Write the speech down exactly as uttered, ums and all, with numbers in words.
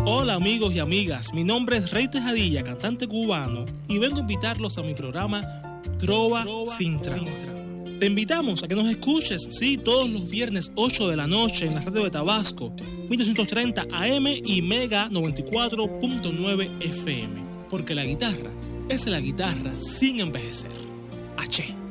Hola amigos y amigas, mi nombre es Rey Tejadilla, cantante cubano, y vengo a invitarlos a mi programa Trova Sintra. Te invitamos a que nos escuches, sí, todos los viernes ocho de la noche en la radio de Tabasco, mil doscientos treinta A M y Mega noventa y cuatro punto nueve F M, porque la guitarra es la guitarra sin envejecer. H.